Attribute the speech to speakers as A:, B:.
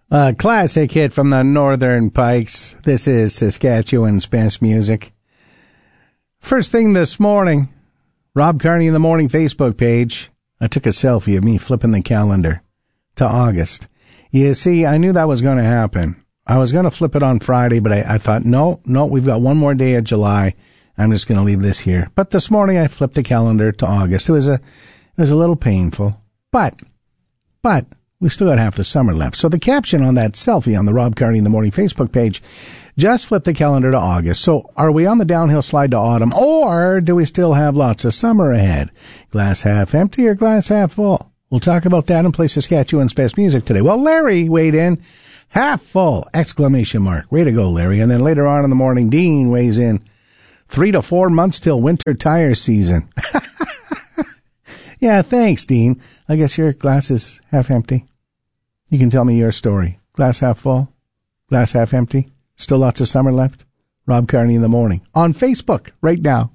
A: A classic hit from the Northern Pikes. This is Saskatchewan's best music. First thing this morning, Rob Carney in the Morning Facebook page. I took a selfie of me flipping the calendar to August. You see, I knew that was going to happen. I was going to flip it on Friday, but I thought, no, we've got one more day of July. I'm just going to leave this here. But this morning I flipped the calendar to August. It was a little painful, but we still got half the summer left. So the caption on that selfie on the Rob Carney in the Morning Facebook page, just flip the calendar to August. So are we on the downhill slide to autumn, or do we still have lots of summer ahead? Glass half empty or glass half full? We'll talk about that and play Saskatchewan's best music today. Well, Larry weighed in. Half full! Exclamation mark. Way to go, Larry. And then later on in the morning, Dean weighs in. 3 to 4 months till winter tire season. Yeah, thanks, Dean. I guess your glass is half empty. You can tell me your story. Glass half full? Glass half empty? Still lots of summer left? Rob Carney in the Morning. On Facebook right now.